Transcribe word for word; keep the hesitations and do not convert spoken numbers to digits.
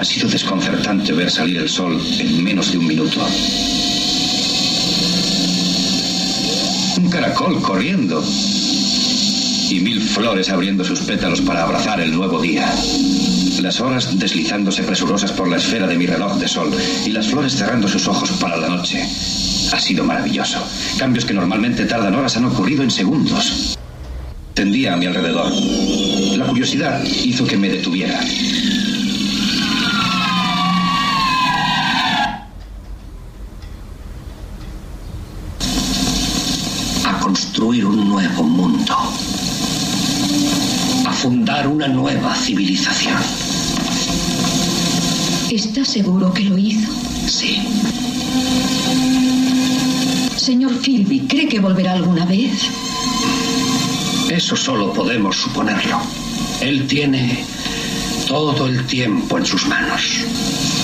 sido desconcertante ver salir el sol en menos de un minuto. Un caracol corriendo y mil flores abriendo sus pétalos para abrazar el nuevo día. Las horas deslizándose presurosas por la esfera de mi reloj de sol y las flores cerrando sus ojos para la noche. Ha sido maravilloso. Cambios que normalmente tardan horas han ocurrido en segundos. Tendía a mi alrededor. La curiosidad hizo que me detuviera. A construir un nuevo mundo. A fundar una nueva civilización. ¿Está seguro que lo hizo? Sí. Señor Philby, ¿cree que volverá alguna vez? Eso solo podemos suponerlo. Él tiene todo el tiempo en sus manos.